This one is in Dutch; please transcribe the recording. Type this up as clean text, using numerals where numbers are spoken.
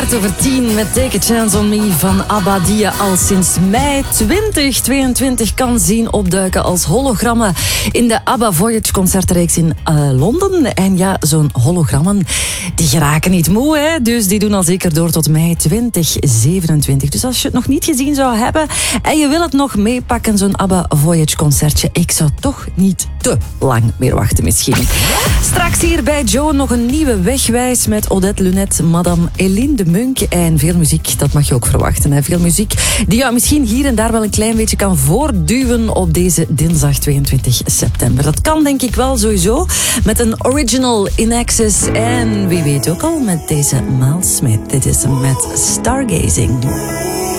10:15 met Take a Chance on Me van ABBA, die je al sinds mei 2022 kan zien opduiken als hologrammen in de ABBA Voyage concertreeks in Londen. En ja, zo'n hologrammen, die geraken niet moe, hè? Dus die doen al zeker door tot mei 2027. Dus als je het nog niet gezien zou hebben en je wil het nog meepakken, zo'n ABBA Voyage concertje, ik zou toch niet te lang meer wachten misschien. Straks hier bij Joe nog een nieuwe Wegwijs met Odette Lunet, Madame Eline de Munk en veel muziek, dat mag je ook verwachten. Hè? Veel muziek die jou misschien hier en daar wel een klein beetje kan voortduwen op deze dinsdag 22 september. Dat kan denk ik wel sowieso met een original in access en wie weet ook al met deze Miles Smith. Dit is met Stargazing.